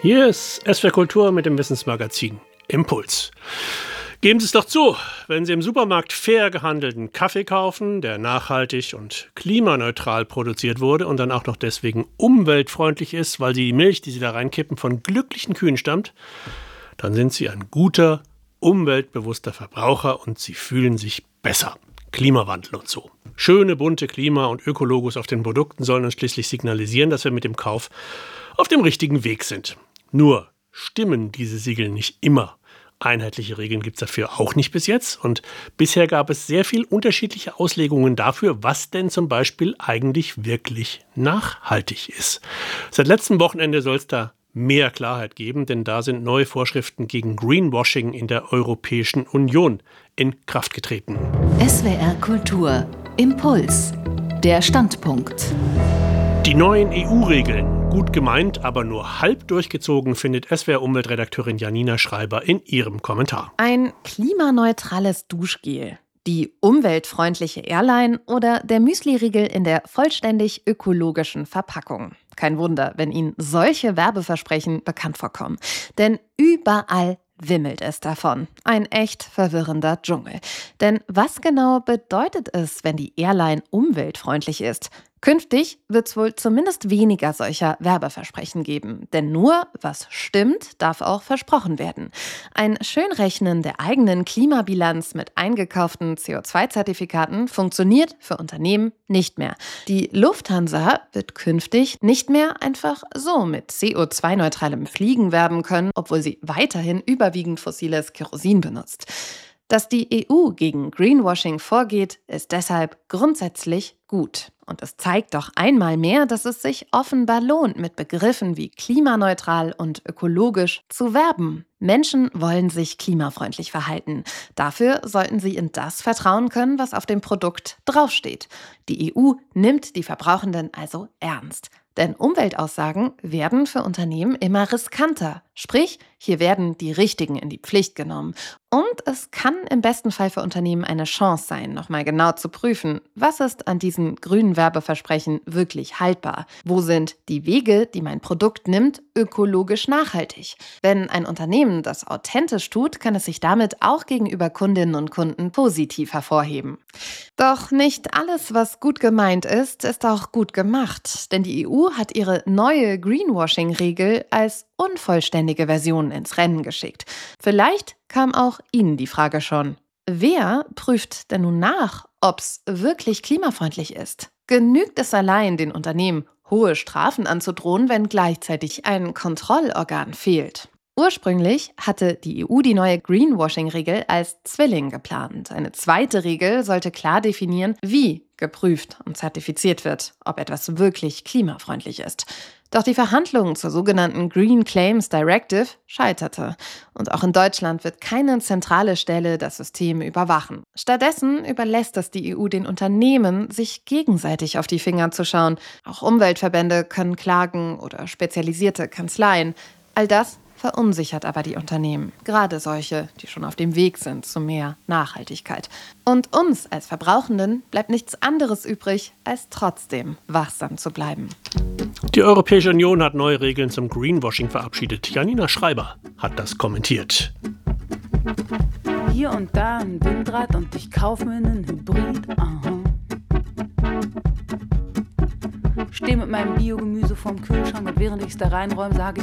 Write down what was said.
Hier ist SWR Kultur mit dem Wissensmagazin Impuls. Geben Sie es doch zu, wenn Sie im Supermarkt fair gehandelten Kaffee kaufen, der nachhaltig und klimaneutral produziert wurde und dann auch noch deswegen umweltfreundlich ist, weil die Milch, die Sie da reinkippen, von glücklichen Kühen stammt, dann sind Sie ein guter, umweltbewusster Verbraucher und Sie fühlen sich besser. Klimawandel und so. Schöne, bunte Klima- und Ökologos auf den Produkten sollen uns schließlich signalisieren, dass wir mit dem Kauf auf dem richtigen Weg sind. Nur stimmen diese Siegel nicht immer. Einheitliche Regeln gibt es dafür auch nicht bis jetzt. Und bisher gab es sehr viel unterschiedliche Auslegungen dafür, was denn zum Beispiel eigentlich wirklich nachhaltig ist. Seit letztem Wochenende soll es da mehr Klarheit geben, denn da sind neue Vorschriften gegen Greenwashing in der Europäischen Union in Kraft getreten. SWR Kultur. Impuls. Der Standpunkt. Die neuen EU-Regeln, gut gemeint, aber nur halb durchgezogen, findet SWR-Umweltredakteurin Janina Schreiber in ihrem Kommentar. Ein klimaneutrales Duschgel, die umweltfreundliche Airline oder der Müsli-Riegel in der vollständig ökologischen Verpackung. Kein Wunder, wenn Ihnen solche Werbeversprechen bekannt vorkommen. Denn überall wimmelt es davon. Ein echt verwirrender Dschungel. Denn was genau bedeutet es, wenn die Airline umweltfreundlich ist? Künftig wird es wohl zumindest weniger solcher Werbeversprechen geben. Denn nur, was stimmt, darf auch versprochen werden. Ein Schönrechnen der eigenen Klimabilanz mit eingekauften CO2-Zertifikaten funktioniert für Unternehmen nicht mehr. Die Lufthansa wird künftig nicht mehr einfach so mit CO2-neutralem Fliegen werben können, obwohl sie weiterhin überwiegend fossiles Kerosin benutzt. Dass die EU gegen Greenwashing vorgeht, ist deshalb grundsätzlich gut. Und es zeigt doch einmal mehr, dass es sich offenbar lohnt, mit Begriffen wie klimaneutral und ökologisch zu werben. Menschen wollen sich klimafreundlich verhalten. Dafür sollten sie in das vertrauen können, was auf dem Produkt draufsteht. Die EU nimmt die Verbrauchenden also ernst. Denn Umweltaussagen werden für Unternehmen immer riskanter. Sprich, hier werden die Richtigen in die Pflicht genommen. Und es kann im besten Fall für Unternehmen eine Chance sein, nochmal genau zu prüfen, was ist an diesen grünen Werbeversprechen wirklich haltbar? Wo sind die Wege, die mein Produkt nimmt, ökologisch nachhaltig? Wenn ein Unternehmen das authentisch tut, kann es sich damit auch gegenüber Kundinnen und Kunden positiv hervorheben. Doch nicht alles, was gut gemeint ist auch gut gemacht. Denn die EU hat ihre neue Greenwashing-Regel als unvollständige Version ins Rennen geschickt. Vielleicht kam auch Ihnen die Frage schon. Wer prüft denn nun nach, ob es wirklich klimafreundlich ist? Genügt es allein, den Unternehmen hohe Strafen anzudrohen, wenn gleichzeitig ein Kontrollorgan fehlt? Ursprünglich hatte die EU die neue Greenwashing-Regel als Zwilling geplant. Eine zweite Regel sollte klar definieren, wie geprüft und zertifiziert wird, ob etwas wirklich klimafreundlich ist. Doch die Verhandlung zur sogenannten Green Claims Directive scheiterte. Und auch in Deutschland wird keine zentrale Stelle das System überwachen. Stattdessen überlässt es die EU den Unternehmen, sich gegenseitig auf die Finger zu schauen. Auch Umweltverbände können klagen oder spezialisierte Kanzleien. All das verunsichert aber die Unternehmen, gerade solche, die schon auf dem Weg sind zu mehr Nachhaltigkeit. Und uns als Verbrauchenden bleibt nichts anderes übrig, als trotzdem wachsam zu bleiben. Die Europäische Union hat neue Regeln zum Greenwashing verabschiedet. Janina Schreiber hat das kommentiert. Hier und da ein Windrad und ich kaufe mir einen Hybrid. Aha. Stehe mit meinem Biogemüse vorm Kühlschrank und während ich es da reinräume, sage ich,